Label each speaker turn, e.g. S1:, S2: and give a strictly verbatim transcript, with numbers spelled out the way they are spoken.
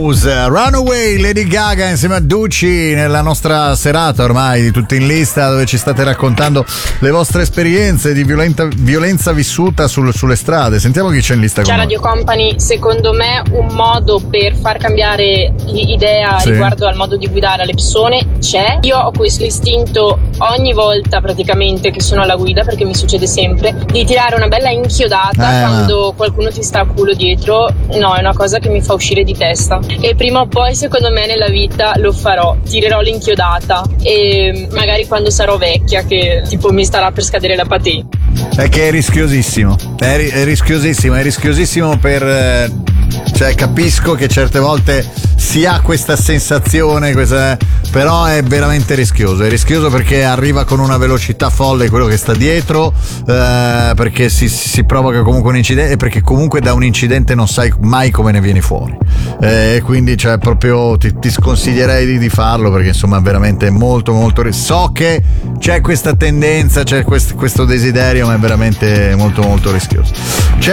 S1: House, Runaway, Lady Gaga insieme a Ducci nella nostra serata ormai di Tutti in Lista, dove ci state raccontando le vostre esperienze di violenta, violenza vissuta sul, sulle strade. Sentiamo chi c'è in lista con
S2: Ciao
S1: noi.
S2: Radio Company, secondo me un modo per far cambiare idea
S1: Sì.
S2: riguardo al modo di guidare alle persone c'è. Io ho questo istinto ogni volta praticamente che sono alla guida, perché mi succede sempre, di tirare una bella inchiodata
S1: Eh,
S2: quando ma... qualcuno ti sta a culo dietro. No, è una cosa che mi fa uscire di testa, e prima o poi secondo me nella vita lo farò, tirerò l'inchiodata, e magari quando sarò vecchia, che tipo mi starà per scadere la patente.
S1: È che è rischiosissimo, è, ri- è rischiosissimo, è rischiosissimo per... Eh, cioè capisco che certe volte si ha questa sensazione, questa, però è veramente rischioso, è rischioso perché arriva con una velocità folle quello che sta dietro, eh, perché si, si provoca comunque un incidente, e perché comunque da un incidente non sai mai come ne vieni fuori, e eh, quindi cioè proprio ti, ti sconsiglierei di, di farlo, perché insomma veramente molto molto, so che c'è questa tendenza, c'è quest, questo desiderio, ma è veramente molto molto rischioso. C'è